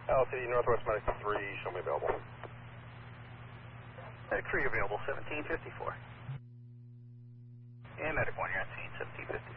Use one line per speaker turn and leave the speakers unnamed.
LCD Northwest Medical 3, show me available.
Crew available, 1754.